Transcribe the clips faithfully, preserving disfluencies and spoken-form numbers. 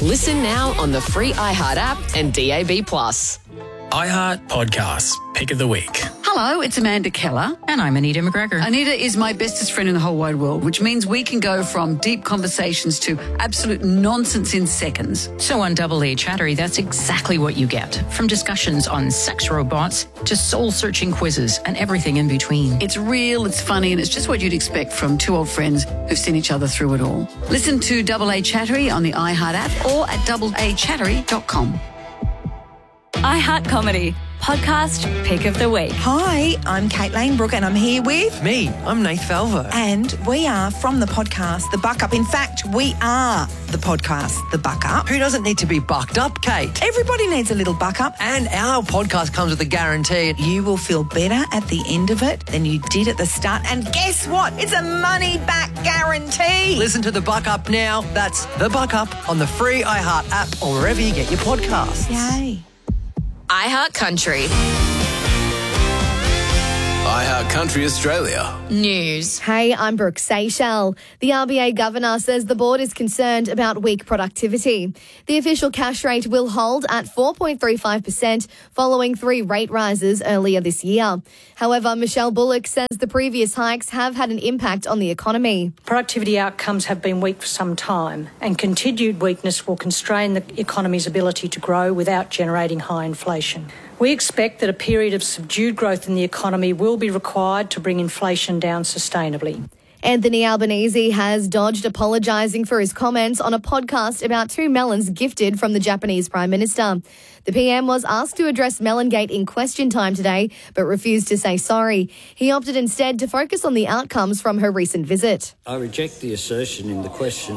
Listen now on the free iHeart app and D A B plus. iHeart Podcasts, Pick of the Week. Hello, it's Amanda Keller. And I'm Anita McGregor. Anita is my bestest friend in the whole wide world, which means we can go from deep conversations to absolute nonsense in seconds. So on Double A Chattery, that's exactly what you get. From discussions on sex robots to soul-searching quizzes and everything in between. It's real, it's funny, and it's just what you'd expect from two old friends who've seen each other through it all. Listen to Double A Chattery on the iHeart app or at double a chattery dot com. iHeart Comedy, podcast Pick of the Week. Hi, I'm Kate Lanebrook and I'm here with... Me, I'm Nath Falvo. And we are from the podcast The Buck Up. In fact, we are the podcast The Buck Up. Who doesn't need to be bucked up, Kate? Everybody needs a little buck up. And our podcast comes with a guarantee. You will feel better at the end of it than you did at the start. And guess what? It's a money-back guarantee. Listen to The Buck Up now. That's The Buck Up on the free iHeart app or wherever you get your podcasts. Yay. iHeart Country. iHeart Country Australia. News. Hey, I'm Brooke Seychelles. The R B A Governor says the board is concerned about weak productivity. The official cash rate will hold at four point three five percent following three rate rises earlier this year. However, Michelle Bullock says the previous hikes have had an impact on the economy. Productivity outcomes have been weak for some time, and continued weakness will constrain the economy's ability to grow without generating high inflation. We expect that a period of subdued growth in the economy will be required to bring inflation down sustainably. Anthony Albanese has dodged apologising for his comments on a podcast about two melons gifted from the Japanese Prime Minister. The P M was asked to address Melongate in question time today, but refused to say sorry. He opted instead to focus on the outcomes from her recent visit. I reject the assertion in the question.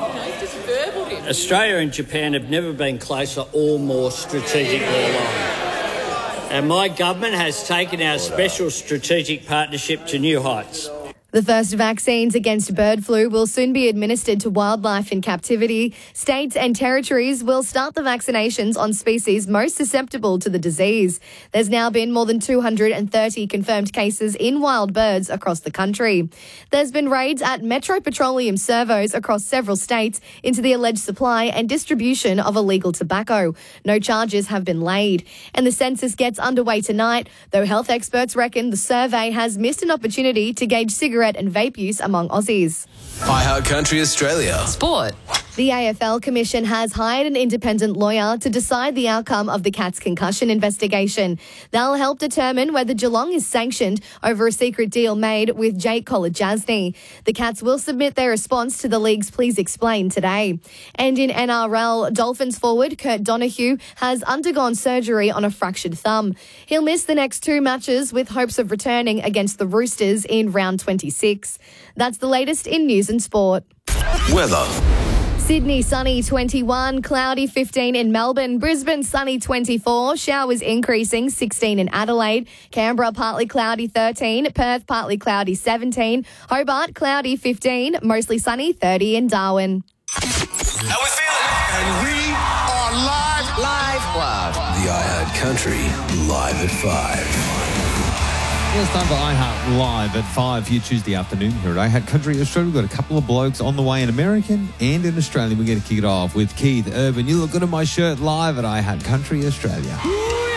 Australia and Japan have never been closer or more strategically aligned. And my government has taken our special strategic partnership to new heights. The first vaccines against bird flu will soon be administered to wildlife in captivity. States and territories will start the vaccinations on species most susceptible to the disease. There's now been more than two hundred thirty confirmed cases in wild birds across the country. There's been raids at Metro Petroleum servos across several states into the alleged supply and distribution of illegal tobacco. No charges have been laid. And the census gets underway tonight, though health experts reckon the survey has missed an opportunity to gauge cigarette and vape use among Aussies. iHeart Country Australia. Sport. The A F L Commission has hired an independent lawyer to decide the outcome of the Cats concussion investigation. They'll help determine whether Geelong is sanctioned over a secret deal made with Jake Kolodjasny. The Cats will submit their response to the league's Please Explain today. And in N R L, Dolphins forward Kurt Donahue has undergone surgery on a fractured thumb. He'll miss the next two matches with hopes of returning against the Roosters in round twenty-six. That's the latest in news and sport. Weather. Sydney sunny twenty-one, cloudy fifteen in Melbourne, Brisbane sunny twenty-four, showers increasing sixteen in Adelaide, Canberra partly cloudy thirteen, Perth partly cloudy seventeen, Hobart cloudy fifteen, mostly sunny thirty in Darwin. How we feeling? And we are live, live, live. The iHeart Country Live at five. Well, it's time for iHeart Live at five here Tuesday afternoon here at iHeart Country Australia. We've got a couple of blokes on the way in American and in Australia. We're going to kick it off with Keith Urban. You look good in my shirt live at iHeart Country Australia.